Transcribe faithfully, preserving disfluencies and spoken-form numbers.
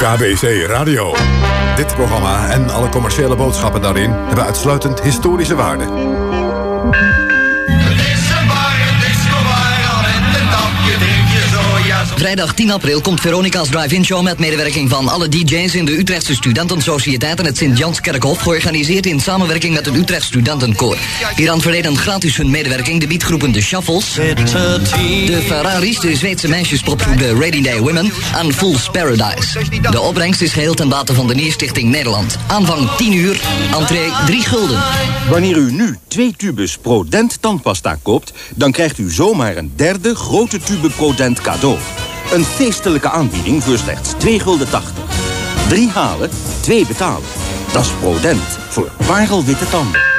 K B C Radio. Dit programma en alle commerciële boodschappen daarin hebben uitsluitend historische waarde. Vrijdag tien april komt Veronica's Drive-In Show met medewerking van alle D J's in de Utrechtse Studentensociëteit en het Sint-Janskerkhof, georganiseerd in samenwerking met het Utrecht Studentenkoor. Hieraan verleden gratis hun medewerking de beatgroepen The Shuffles, de Ferraris, de Zweedse meisjespopgroep de Rainy Day Women en Fool's Paradise. De opbrengst is geheel ten bate van de Nierstichting Nederland. Aanvang tien uur, entree drie gulden. Wanneer u nu twee tubes Prodent tandpasta koopt, dan krijgt u zomaar een derde grote tube Prodent cadeau. Een feestelijke aanbieding voor slechts twee gulden tachtig. Drie halen, twee betalen. Dat is Prodent voor parelwitte tanden.